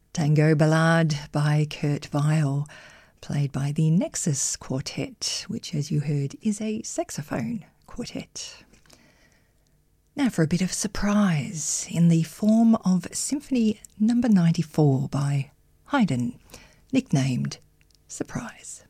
Tango Ballade by Kurt Weill, played by the Nexus Quartet, which, as you heard, is a saxophone quartet. Now for a bit of surprise in the form of Symphony No. 94 by Haydn, nicknamed Surprise.